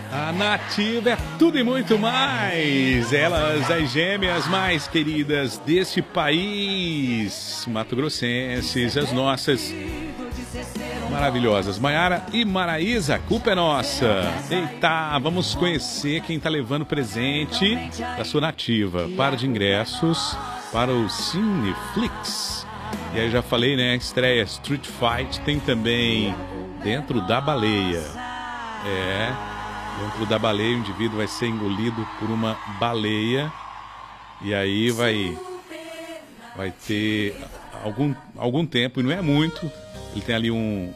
A Nativa é tudo e muito mais. Elas, as gêmeas mais queridas deste país, mato-grossenses, as nossas maravilhosas Maiara e Maraísa, a culpa é nossa. Eita, vamos conhecer quem está levando presente da sua Nativa. Par de ingressos para o Cineflix. E aí já falei, né? Estreia Street Fight, tem também Dentro da Baleia. Dentro da baleia, o indivíduo vai ser engolido por uma baleia. E aí vai ter algum tempo, e não é muito. Ele tem ali um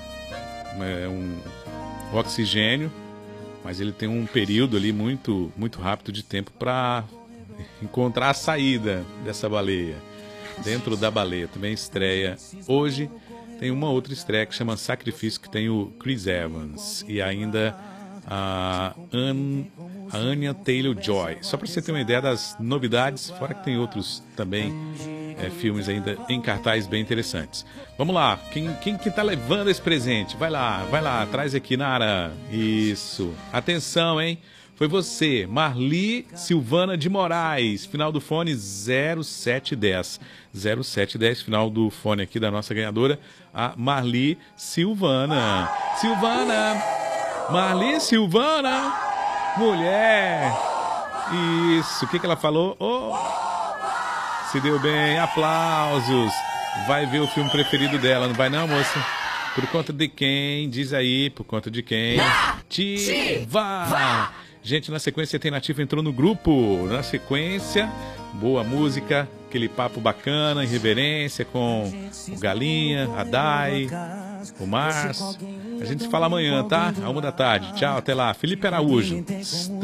oxigênio, mas ele tem um período ali muito rápido de tempo para encontrar a saída dessa baleia. Dentro da Baleia também estreia hoje. Tem uma outra estreia que chama Sacrifício, que tem o Chris Evans e ainda a Anya Taylor-Joy. Só para você ter uma ideia das novidades, fora que tem outros também filmes ainda em cartaz bem interessantes. Vamos lá, quem que tá levando esse presente? Vai lá, traz aqui, Nara. Isso, atenção, hein? Foi você, Marli Silvana de Moraes, final do fone 0710. 0710, final do fone aqui da nossa ganhadora, a Marli Silvana. Marli Silvana, mulher. Isso, o que ela falou? Oh, se deu bem, aplausos. Vai ver o filme preferido dela, não vai não, moça? Por conta de quem? Diz aí, por conta de quem? Nativa! Gente, na sequência tem Nativa entrou no grupo. Na sequência, boa música, aquele papo bacana, irreverência com o Galinha, a Dai, o Márcio. A gente se fala amanhã, tá? À 1 da tarde. Tchau, até lá. Felipe Araújo.